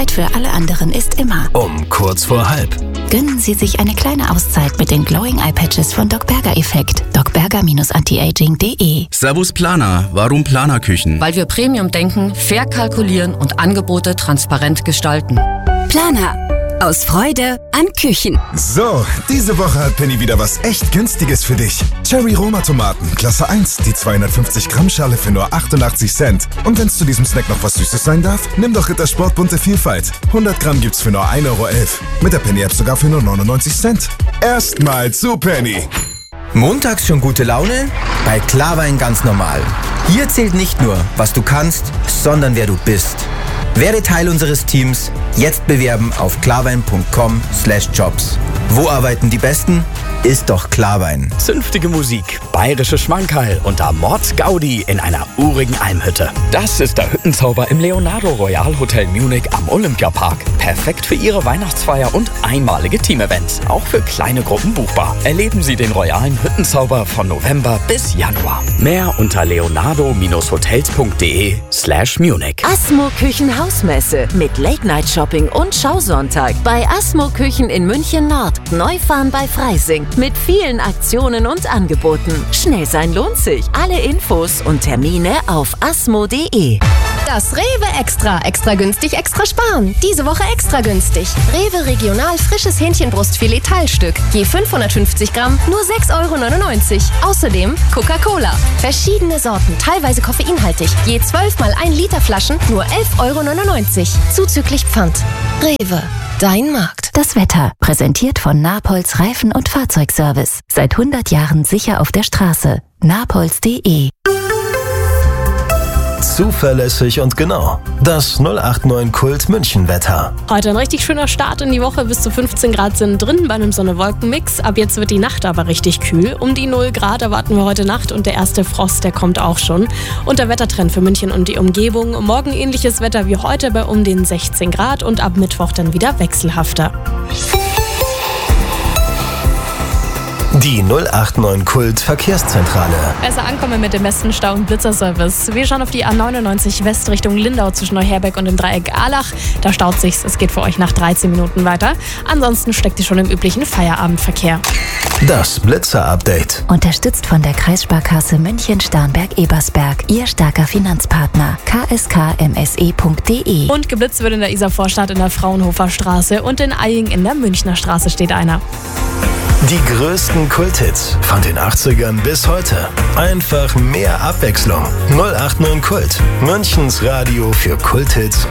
Zeit für alle anderen ist immer um kurz vor halb. Gönnen Sie sich eine kleine Auszeit mit den Glowing Eye Patches von Doc Berger Effekt. docberger-antiaging.de. Servus Planer. Warum Planerküchen? Weil wir Premium denken, fair kalkulieren und Angebote transparent gestalten. Planer. Aus Freude an Küchen. So, diese Woche hat Penny wieder was echt Günstiges für dich. Cherry Roma Tomaten, Klasse 1, die 250 Gramm Schale für nur 88 Cent. Und wenn es zu diesem Snack noch was Süßes sein darf, nimm doch Rittersport bunte Vielfalt. 100 Gramm gibt's für nur 1,11 Euro. Mit der Penny-App sogar für nur 99 Cent. Erstmal zu Penny. Montags schon gute Laune? Bei Klarwein ganz normal. Hier zählt nicht nur, was du kannst, sondern wer du bist. Werde Teil unseres Teams. Jetzt bewerben auf klarwein.com/jobs. Wo arbeiten die Besten? Ist doch Klarwein. Zünftige Musik, bayerische Schmankerl und der Mordsgaudi in einer urigen Almhütte. Das ist der Hüttenzauber im Leonardo Royal Hotel Munich am Olympiapark. Perfekt für Ihre Weihnachtsfeier und einmalige Teamevents. Auch für kleine Gruppen buchbar. Erleben Sie den royalen Hüttenzauber von November bis Januar. Mehr unter leonardo-hotels.de/Munich. Asmo Küchen Hausmesse mit Late-Night-Shopping und Schausonntag bei Asmo Küchen in München Nord. Neufahren bei Freising mit vielen Aktionen und Angeboten. Schnell sein lohnt sich. Alle Infos und Termine auf asmo.de. Das Rewe Extra. Extra günstig, extra sparen. Diese Woche extra günstig. Rewe Regional frisches Hähnchenbrustfilet Teilstück. Je 550 Gramm, nur 6,99 €. Außerdem Coca-Cola. Verschiedene Sorten, teilweise koffeinhaltig. Je 12 mal 1 Liter Flaschen, nur 11,99 €. Zuzüglich Pfand. Rewe. Dein Markt. Das Wetter, präsentiert von Napolz Reifen- und Fahrzeugservice. Seit 100 Jahren sicher auf der Straße. napolz.de. Zuverlässig und genau. Das 089 Kult München Wetter. Heute ein richtig schöner Start in die Woche. Bis zu 15 Grad sind drin bei einem Sonne-Wolken-Mix. Ab jetzt wird die Nacht aber richtig kühl. Um die 0 Grad erwarten wir heute Nacht und der erste Frost, der kommt auch schon. Und der Wettertrend für München und die Umgebung. Morgen ähnliches Wetter wie heute bei um den 16 Grad und ab Mittwoch dann wieder wechselhafter. Die 089 Kult Verkehrszentrale. Besser ankommen mit dem besten Stau- und Blitzerservice. Wir schauen auf die A99 West Richtung Lindau zwischen Neuherberg und dem Dreieck Ahlach. Da staut sich's. Es geht für euch nach 13 Minuten weiter. Ansonsten steckt ihr schon im üblichen Feierabendverkehr. Das Blitzer-Update. Unterstützt von der Kreissparkasse München-Starnberg-Ebersberg. Ihr starker Finanzpartner. kskmse.de. Und geblitzt wird in der Isarvorstadt in der Fraunhofer Straße und in Eying in der Münchner Straße steht einer. Die größten Kulthits von den 80ern bis heute. Einfach mehr Abwechslung. 089 Kult. Münchens Radio für Kulthits